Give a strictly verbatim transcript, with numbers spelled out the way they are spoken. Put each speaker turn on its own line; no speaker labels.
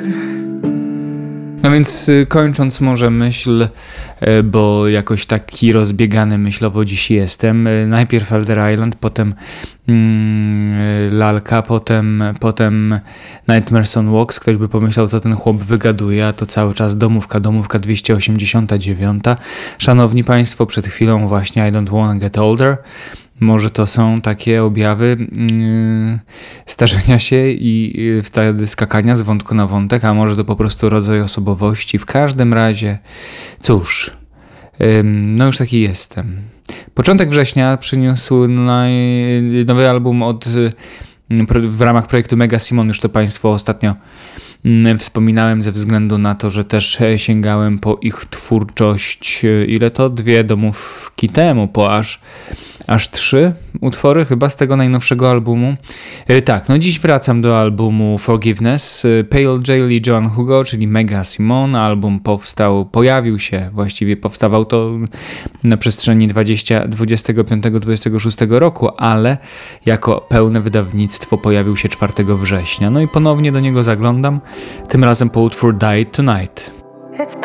No więc y, kończąc może myśl, y, bo jakoś taki rozbiegany myślowo dziś jestem. Y, najpierw Elder Island, potem y, Lalka, potem, potem Nightmares on Walks. Ktoś by pomyślał, co ten chłop wygaduje, a to cały czas domówka, domówka dwieście osiemdziesiąt dziewięć. Szanowni Państwo, przed chwilą właśnie I Don't Wanna Get Older. Może to są takie objawy yy, starzenia się i yy, wtedy skakania z wątku na wątek, a może to po prostu rodzaj osobowości. W każdym razie, cóż, yy, no już taki jestem. Początek września przyniósł naj- nowy album od yy, w ramach projektu Mega Simon. Już to Państwu ostatnio yy, wspominałem ze względu na to, że też sięgałem po ich twórczość, yy, ile to? Dwie domówki temu, po aż Aż trzy utwory chyba z tego najnowszego albumu. E, tak, no dziś wracam do albumu Forgiveness. E, Pale Jail i Joan Hugo, czyli Mega Simon. Album powstał, pojawił się, właściwie powstawał to na przestrzeni dwudziestego piątego dwudziestego szóstego roku, ale jako pełne wydawnictwo pojawił się czwartego września. No i ponownie do niego zaglądam, tym razem po utwór Die Tonight.